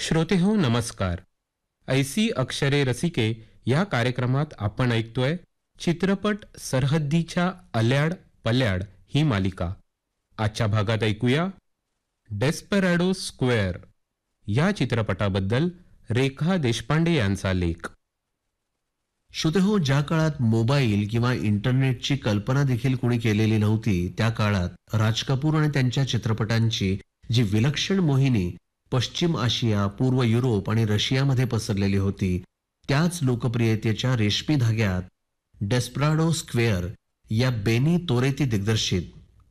श्रोतेहो नमस्कार. ऐसी अक्षरे रसिके या कार्यक्रमात आपण ऐकतोय चित्रपट सरहद्दीच्या अल्याड पल्याड ही मालिका. आजच्या भागात ऐकूया डेस्पराडो स्क्वेअर या चित्रपटाबद्दल रेखा देशपांडे यांचा लेख. श्रोतेहो, ज्या काळात मोबाईल किंवा इंटरनेटची कल्पना देखील कोणी केलेली नव्हती, त्या काळात राज कपूर आणि त्यांच्या चित्रपटांची जी विलक्षण मोहिनी पश्चिम आशिया, पूर्व युरोप आणि रशियामध्ये पसरलेली होती, त्याच लोकप्रियतेच्या रेशमी धाग्यात डेस्पराडो स्क्वेअर या बेनी तोरेती दिग्दर्शित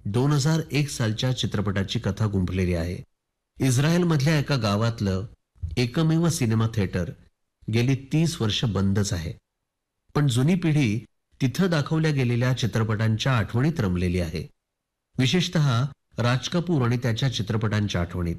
2001 सालच्या चित्रपटाची कथा गुंफलेली आहे. इस्रायलमधल्या एका गावातलं एकमेव सिनेमा थिएटर गेली 30 वर्ष बंदच आहे. पण जुनी पिढी तिथं दाखवल्या गेलेल्या चित्रपटांच्या आठवणीत रमलेली आहे. विशेषतः राज कपूर आणि त्याच्या चित्रपटांच्या आठवणीत.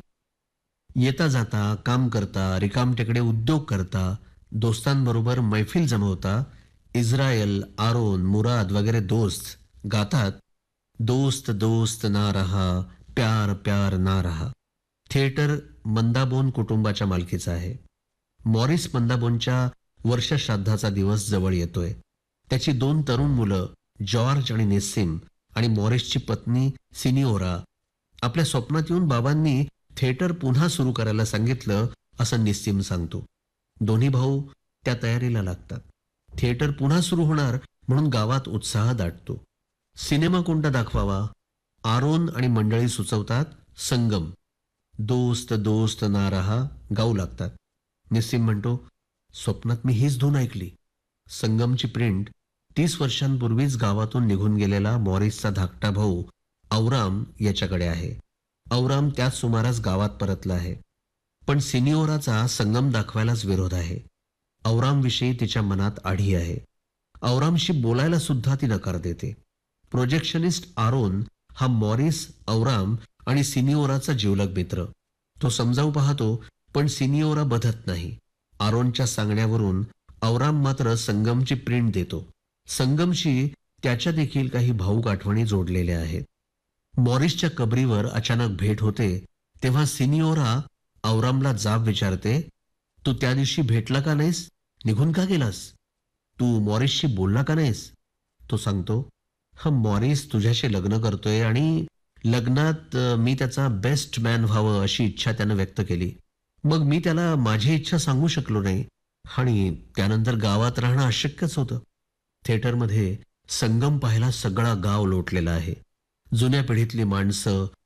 येता जाता, काम करता, रिकामटेकडे उद्योग करता, दोस्तांबरोबर मैफिल जमवता इस्रायल, आरोन, मुराद वगैरे दोस्त गातात, दोस्त दोस्त ना रहा, प्यार प्यार ना रहा. थिएटर मंदाबोन कुटुंबाच्या मालकीचं आहे. मॉरिस मंदाबोनच्या वर्षश्राद्धाचा दिवस जवळ येतोय. त्याची 2 तरुण मुलं जॉर्ज आणि नेसिम आणि मॉरिसची पत्नी सिनिओरा आपल्या स्वप्नात येऊन बाबांनी थिएटर पुन्हा सुरू करायला सांगितलं असं निस्सिम सांगतो. दोन्ही भाऊ त्या तयारीला लागतात. थिएटर पुन्हा सुरू होणार म्हणून गावात उत्साह दाटतो. सिनेमा कोणता दाखवावा? आरोन आणि मंडळी सुचवतात संगम. दोस्त दोस्त ना रहा गाऊ लागतात. निस्सिम म्हणतो, स्वप्नात मी हीच धून ऐकली. संगमची प्रिंट 30 वर्षांपूर्वीच गावातून निघून गेलेला मॉरिसचा धाकटा भाऊ औराम याच्याकडे आहे. औराम त्याच सुमारास गावात परतला आहे. पण सिनिओराचा संगम दाखवायलाच विरोध आहे. औरामविषयी तिच्या मनात आढी आहे. औरामशी बोलायला सुद्धा ती नकार देते. प्रोजेक्शनिस्ट आरोन हा मॉरिस, औराम आणि सिनिओराचा जिवलग मित्र. तो समजावू पाहतो, पण सिनिओरा बधत नाही. आरोनच्या सांगण्यावरून औराम मात्र संगमची प्रिंट देतो. संगमशी त्याच्या देखील काही भावूक आठवणी जोडलेल्या आहेत. मॉरिसच्या कबरीवर अचानक भेट होते तेव्हा सिनिओरा औरामला जाब विचारते, तू त्या दिवशी भेटला का नाहीस? निघून का गेलास? तू मॉरिसशी बोलला का नाहीस? तो सांगतो, हा मॉरिस तुझ्याशी लग्न करतोय आणि लग्नात मी त्याचा बेस्ट मॅन व्हावं अशी इच्छा त्यानं व्यक्त केली. मग मी त्याला माझी इच्छा सांगू शकलो नाही आणि त्यानंतर गावात राहणं अशक्यच होतं. थिएटरमध्ये संगम पाहायला सगळा गाव लोटलेला आहे. जुन्या पिढीतली माणसं,